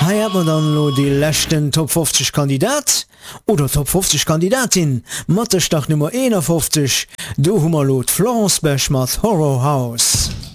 Heier man dann lo die lächten Top 50 Kandidat oder Top 50 Kandidatin Mattestach Nummer 51 do hummer lot Florence Bech mat Horror House.